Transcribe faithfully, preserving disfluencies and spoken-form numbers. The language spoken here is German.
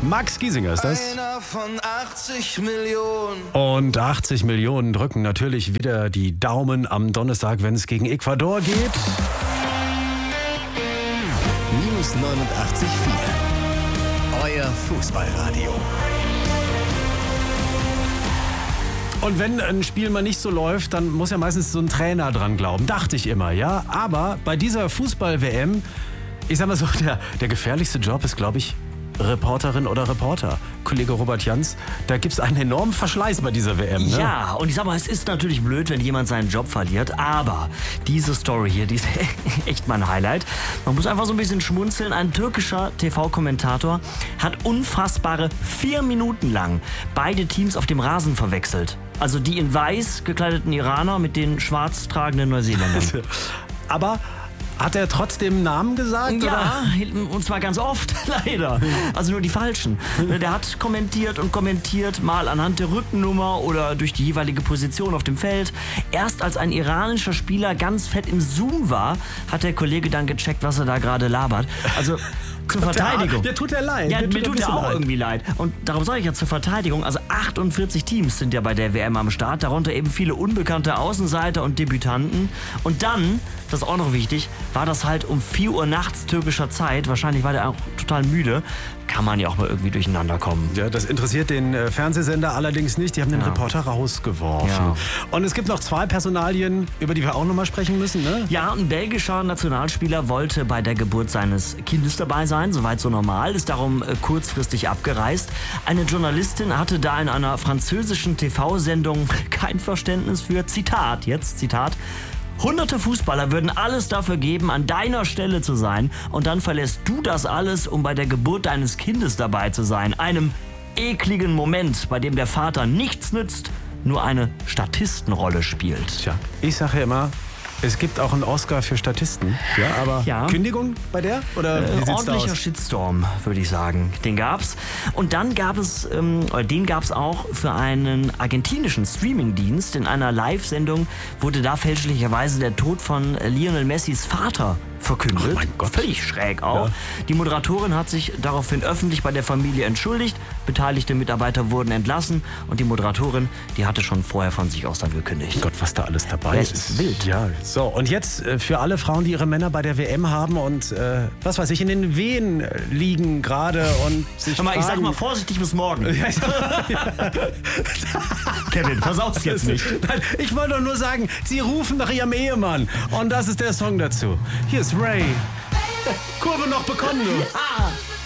Max Giesinger ist das. Einer von achtzig Millionen. Und achtzig Millionen drücken natürlich wieder die Daumen am Donnerstag, wenn es gegen Ecuador geht. Minus neunundachtzig Komma vier. Euer Fußballradio. Und wenn ein Spiel mal nicht so läuft, dann muss ja meistens so ein Trainer dran glauben. Dachte ich immer, ja. Aber bei dieser Fußball-W M, ich sag mal so, der, der gefährlichste Job ist, glaube ich, Reporterin oder Reporter. Kollege Robert Jans, da gibt es einen enormen Verschleiß bei dieser W M, ne? Ja, und ich sag mal, es ist natürlich blöd, wenn jemand seinen Job verliert, aber diese Story hier, die ist echt mein Highlight. Man muss einfach so ein bisschen schmunzeln. Ein türkischer T V-Kommentator hat unfassbare vier Minuten lang beide Teams auf dem Rasen verwechselt. Also die in weiß gekleideten Iraner mit den schwarz tragenden Neuseeländern. Aber hat er trotzdem Namen gesagt? Ja, oder? Und zwar ganz oft, leider. Also nur die falschen. Der hat kommentiert und kommentiert, mal anhand der Rückennummer oder durch die jeweilige Position auf dem Feld. Erst als ein iranischer Spieler ganz fett im Zoom war, hat der Kollege dann gecheckt, was er da gerade labert. Also zur Verteidigung. Der, der tut er leid. Ja, der mir tut er auch leid. irgendwie leid. Und darum sage ich ja zur Verteidigung, also achtundvierzig Teams sind ja bei der W M am Start, darunter eben viele unbekannte Außenseiter und Debütanten. Und dann, das ist auch noch wichtig, war das halt um vier Uhr nachts türkischer Zeit, wahrscheinlich war der auch total müde, kann man ja auch mal irgendwie durcheinander kommen. Ja, das interessiert den äh, Fernsehsender allerdings nicht. Die haben den Ja. Reporter rausgeworfen. Ja. Und es gibt noch zwei Personalien, über die wir auch noch mal sprechen müssen, ne? Ja, ein belgischer Nationalspieler wollte bei der Geburt seines Kindes dabei sein, soweit so normal, ist darum äh, kurzfristig abgereist. Eine Journalistin hatte da in einer französischen T V-Sendung kein Verständnis für, Zitat, jetzt Zitat, hunderte Fußballer würden alles dafür geben, an deiner Stelle zu sein, und dann verlässt du das alles, um bei der Geburt deines Kindes dabei zu sein. Einem ekligen Moment, bei dem der Vater nichts nützt, nur eine Statistenrolle spielt. Tja, ich sage ja immer, es gibt auch einen Oscar für Statisten. Ja, aber Ja. Kündigung bei der? Oder wie Äh, sieht's da ordentlicher aus? Shitstorm, würde ich sagen. Den gab's. Und dann gab es, ähm, oder den gab's auch für einen argentinischen Streamingdienst. In einer Live-Sendung wurde da fälschlicherweise der Tod von Lionel Messis Vater verkündet. Oh mein Gott. Völlig schräg auch. Ja. Die Moderatorin hat sich daraufhin öffentlich bei der Familie entschuldigt. Beteiligte Mitarbeiter wurden entlassen. Und die Moderatorin, die hatte schon vorher von sich aus dann gekündigt. Gott, was da alles dabei Ja, ist. es ist wild. Ja, so. Und jetzt äh, für alle Frauen, die ihre Männer bei der W M haben und, äh, was weiß ich, in den Wehen äh, liegen gerade und sich Hör mal, ich sag fragen- mal vorsichtig bis morgen. Ja, ich sag- Kevin, versaus jetzt nicht. Nein, ich wollte doch nur sagen, sie rufen nach ihrem Ehemann. Und das ist der Song dazu. Hier ist Ray. Kurve noch bekommen, du. Ah.